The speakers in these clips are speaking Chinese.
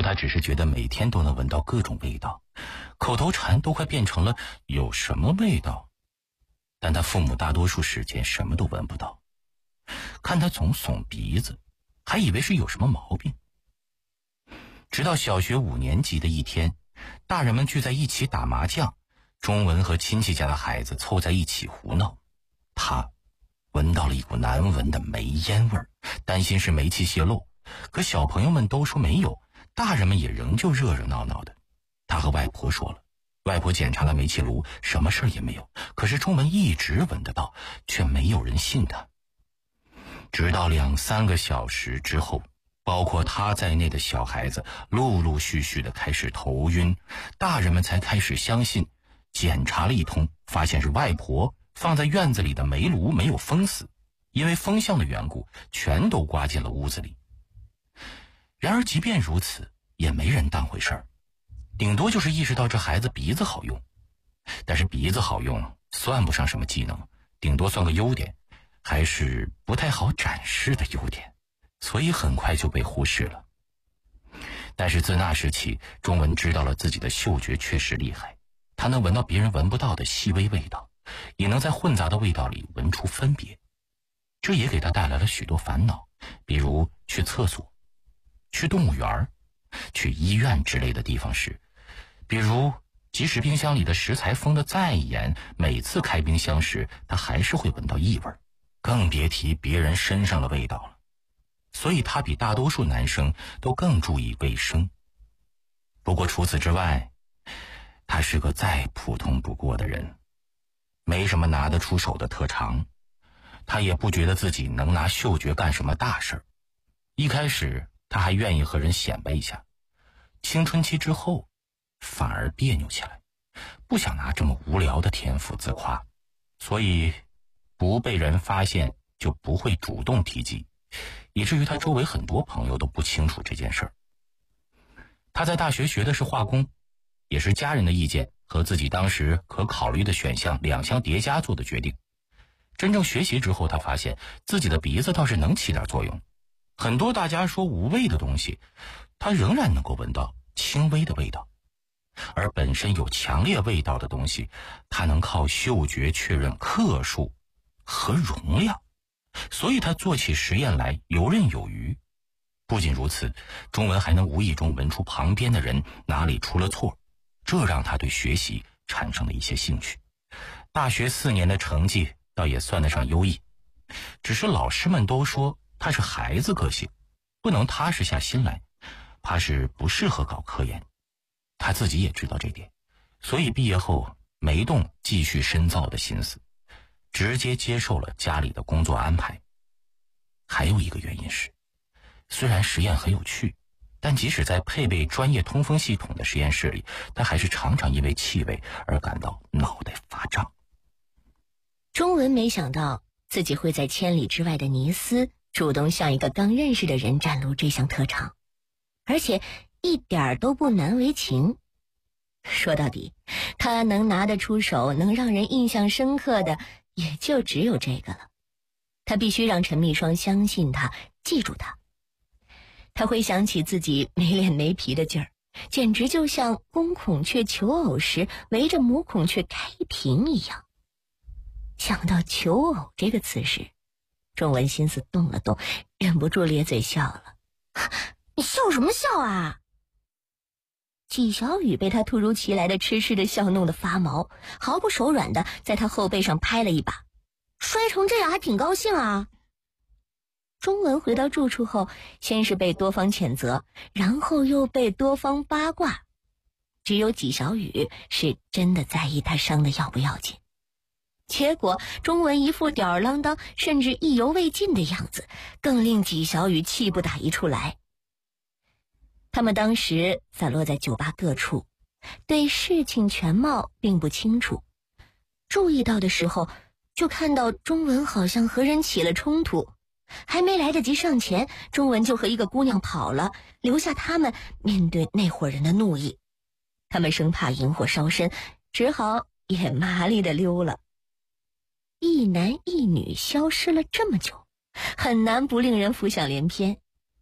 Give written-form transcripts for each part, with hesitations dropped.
他只是觉得每天都能闻到各种味道，口头禅都快变成了有什么味道。但他父母大多数时间什么都闻不到，看他总耸鼻子，还以为是有什么毛病。直到小学5年级的一天，大人们聚在一起打麻将，钟文和亲戚家的孩子凑在一起胡闹，他闻到了一股难闻的煤烟味儿，担心是煤气泄漏，可小朋友们都说没有，大人们也仍旧热热闹闹的。他和外婆说了，外婆检查了煤气炉，什么事儿也没有，可是钟文一直闻得到，却没有人信他。直到2-3个小时之后，包括他在内的小孩子陆陆续续的开始头晕，大人们才开始相信，检查了一通，发现是外婆放在院子里的煤炉没有封死，因为风向的缘故，全都刮进了屋子里。然而即便如此，也没人当回事儿，顶多就是意识到这孩子鼻子好用。但是鼻子好用算不上什么技能，顶多算个优点，还是不太好展示的优点，所以很快就被忽视了。但是自那时起，钟文知道了自己的嗅觉确实厉害，他能闻到别人闻不到的细微味道，也能在混杂的味道里闻出分别。这也给他带来了许多烦恼，比如去厕所、去动物园、去医院之类的地方时，比如即使冰箱里的食材封得再严，每次开冰箱时他还是会闻到异味，更别提别人身上的味道了。所以他比大多数男生都更注意卫生。不过除此之外，他是个再普通不过的人，没什么拿得出手的特长，他也不觉得自己能拿嗅觉干什么大事儿。一开始他还愿意和人显摆一下，青春期之后反而别扭起来，不想拿这么无聊的天赋自夸，所以不被人发现就不会主动提及，以至于他周围很多朋友都不清楚这件事儿。他在大学学的是化工，也是家人的意见和自己当时可考虑的选项2项叠加做的决定。真正学习之后，他发现自己的鼻子倒是能起点作用，很多大家说无味的东西，他仍然能够闻到轻微的味道，而本身有强烈味道的东西，他能靠嗅觉确认克数和容量，所以他做起实验来游刃有余。不仅如此，钟文还能无意中闻出旁边的人哪里出了错，这让他对学习产生了一些兴趣。大学4年的成绩倒也算得上优异，只是老师们都说他是孩子个性，不能踏实下心来，怕是不适合搞科研。他自己也知道这点，所以毕业后没动继续深造的心思，直接接受了家里的工作安排。还有一个原因是，虽然实验很有趣，但即使在配备专业通风系统的实验室里，他还是常常因为气味而感到脑袋发胀。 钟文没想到自己会在千里之外的尼斯主动向一个刚认识的人展露这项特长，而且一点都不难为情。说到底，他能拿得出手，能让人印象深刻的也就只有这个了。他必须让陈蜜霜相信他，记住他。他会想起自己没脸没皮的劲儿，简直就像公孔雀求偶时围着母孔雀开屏一样。想到求偶这个词时，钟文心思动了动，忍不住咧嘴笑了。你笑什么笑啊？纪晓雨被他突如其来的痴痴的笑弄得发毛，毫不手软的在他后背上拍了一把。摔成这样还挺高兴啊。钟文回到住处后，先是被多方谴责，然后又被多方八卦，只有纪晓雨是真的在意他伤的要不要紧。结果钟文一副吊儿郎当甚至意犹未尽的样子，更令纪晓雨气不打一处来。他们当时散落在酒吧各处，对事情全貌并不清楚，注意到的时候就看到钟文好像和人起了冲突，还没来得及上前，钟文就和一个姑娘跑了，留下他们面对那伙人的怒意。他们生怕引火烧身，只好也麻利地溜了。一男一女消失了这么久，很难不令人浮想联翩。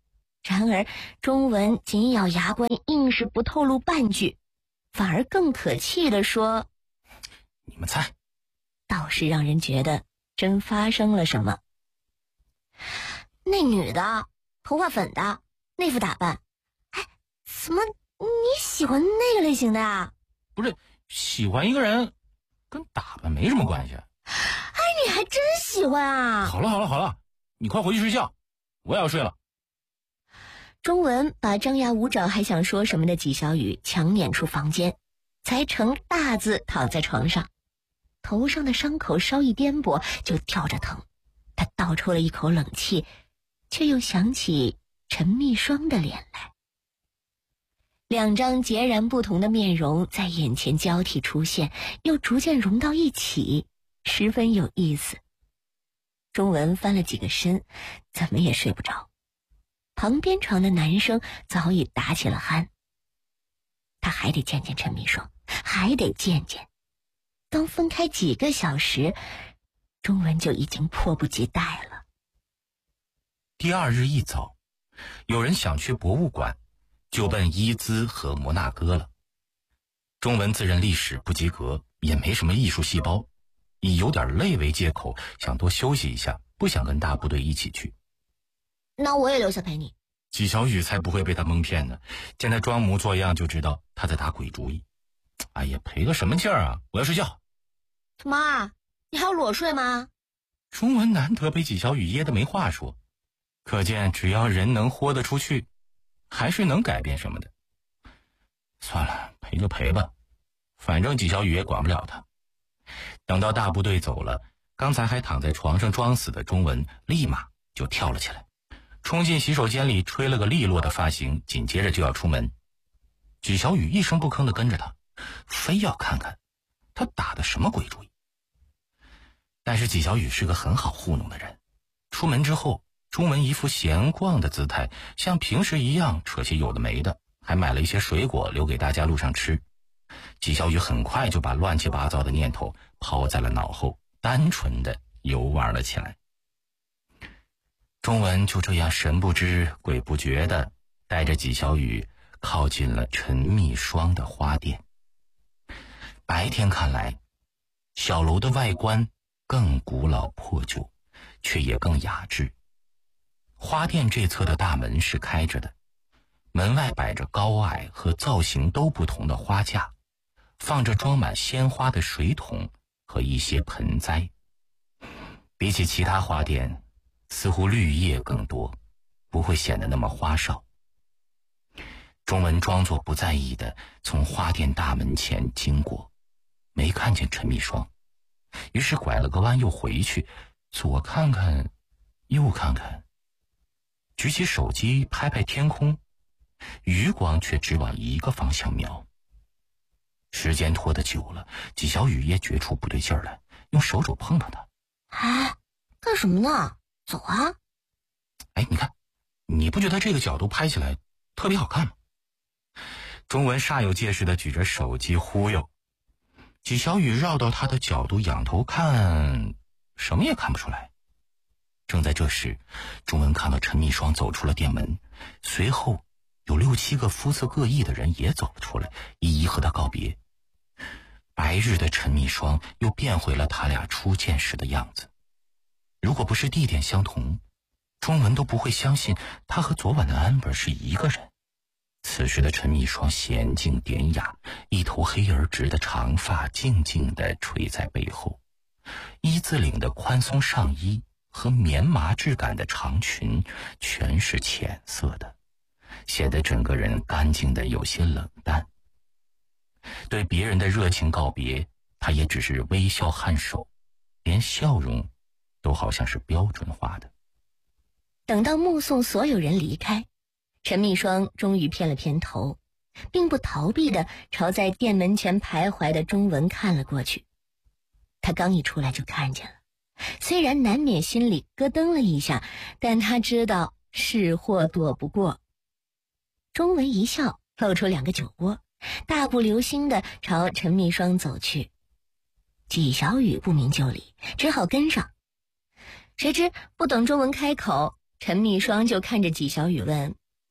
然而钟文紧咬牙关，硬是不透露半句，反而更可气地说： 你们猜。 倒是让人觉得真发生了什么。那女的，头发粉的，那副打扮，哎，怎么你喜欢那个类型的啊？ 不是，喜欢一个人跟打扮没什么关系。 哎，你还真喜欢啊！ 好了，你快回去睡觉，我也要睡了。 钟文把张牙舞爪还想说什么的纪晓雨强撵出房间，才成大字躺在床上，头上的伤口稍一颠簸就跳着疼。他倒抽了一口冷气，却又想起陈蜜霜的脸来。两张截然不同的面容在眼前交替出现，又逐渐融到一起，十分有意思。钟文翻了几个身，怎么也睡不着。旁边床的男生早已打起了鼾。他还得见见陈蜜霜，还得见见。刚分开几个小时，钟文就已经迫不及待了。 第二日一早，有人想去博物馆，就奔伊兹和摩纳哥了。钟文自认历史不及格，也没什么艺术细胞，以有点累为借口，想多休息一下，不想跟大部队一起去。 那我也留下陪你。 纪晓雨才不会被他蒙骗呢，见他装模作样就知道他在打鬼主意。哎呀，赔个什么劲儿啊，我要睡觉。 妈，你还要裸睡吗？ 钟文难得被纪晓雨噎得没话说，可见只要人能豁得出去，还是能改变什么的。算了，赔就赔吧，反正纪晓雨也管不了他。等到大部队走了，刚才还躺在床上装死的钟文立马就跳了起来，冲进洗手间里吹了个利落的发型，紧接着就要出门。纪晓雨一声不吭地跟着他，非要看看他打的什么鬼主意。但是纪晓雨是个很好糊弄的人，出门之后，钟文一副闲逛的姿态，像平时一样扯些有的没的，还买了一些水果留给大家路上吃。纪晓雨很快就把乱七八糟的念头抛在了脑后，单纯的游玩了起来。钟文就这样神不知鬼不觉的带着纪晓雨靠近了陈蜜霜的花店。白天看来，小楼的外观更古老破旧，却也更雅致。花店这侧的大门是开着的，门外摆着高矮和造型都不同的花架，放着装满鲜花的水桶和一些盆栽。比起其他花店，似乎绿叶更多，不会显得那么花哨。钟文装作不在意的从花店大门前经过，没看见陈蜜霜，于是拐了个弯又回去，左看看右看看，举起手机拍拍天空，余光却只往一个方向瞄。时间拖得久了，纪晓雨也觉出不对劲儿来，用手肘碰碰他。 哎，干什么呢？走啊！ 哎，你看，你不觉得这个角度拍起来特别好看吗？钟文煞有介事地举着手机忽悠。纪晓雨绕到他的角度仰头看，什么也看不出来。正在这时，钟文看到陈蜜霜走出了店门，随后有6、7个肤色各异的人也走了出来，一一和他告别。白日的陈蜜霜又变回了他俩初见时的样子。如果不是地点相同，钟文都不会相信他和昨晚的安本是一个人。此时的陈蜜霜娴静典雅，一头黑而直的长发静静地垂在背后，一字领的宽松上衣和棉麻质感的长裙全是浅色的，显得整个人干净的有些冷淡。对别人的热情告别，他也只是微笑颔首，连笑容都好像是标准化的。 等到目送所有人离开，陈蜜霜终于偏了偏头，并不逃避地朝在店门前徘徊的钟文看了过去。他刚一出来就看见了，虽然难免心里咯噔了一下，但他知道是祸躲不过。钟文一笑，露出2个酒窝，大步流星地朝陈蜜霜走去。纪晓雨不明就里，只好跟上。谁知不等钟文开口，陈蜜霜就看着纪晓雨问：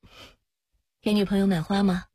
给女朋友买花吗？